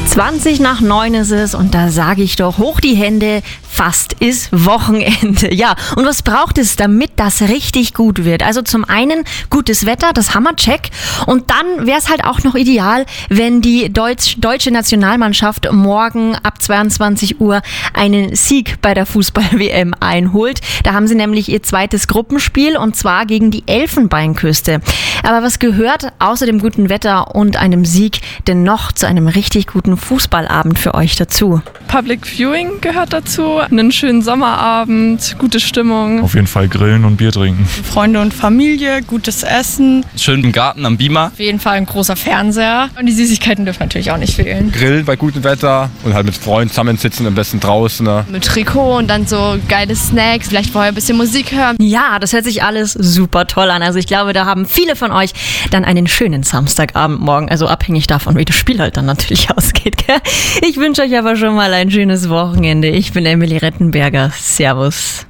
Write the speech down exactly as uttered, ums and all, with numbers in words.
zwanzig nach neun ist es und da sage ich doch, hoch die Hände, fast ist Wochenende. Ja, und was braucht es, damit das richtig gut wird? Also zum einen gutes Wetter, das Hammercheck. Und dann wäre es halt auch noch ideal, wenn die Deutsch, deutsche Nationalmannschaft morgen ab zweiundzwanzig Uhr einen Sieg bei der Fußball-W M einholt. Da haben sie nämlich ihr zweites Gruppenspiel und zwar gegen die Elfenbeinküste. Aber was gehört außer dem guten Wetter und einem Sieg denn noch zu einem richtig guten Fußballabend für euch dazu? Public Viewing gehört dazu, einen schönen Sommerabend, gute Stimmung. Auf jeden Fall grillen und Bier trinken. Freunde und Familie, gutes Essen. Schön im Garten am Beamer. Auf jeden Fall ein großer Fernseher. Und die Süßigkeiten dürfen natürlich auch nicht fehlen. Grillen bei gutem Wetter und halt mit Freunden zusammensitzen, am besten draußen. Ne? Mit Trikot und dann so geile Snacks, vielleicht vorher ein bisschen Musik hören. Ja, das hört sich alles super toll an. Also ich glaube, da haben viele von euch dann einen schönen Samstagabend morgen. Also abhängig davon, wie das Spiel halt dann natürlich ausgeht. Gell? Ich wünsche euch aber schon mal ein schönes Wochenende. Ich bin Emily Rettenberger. Servus.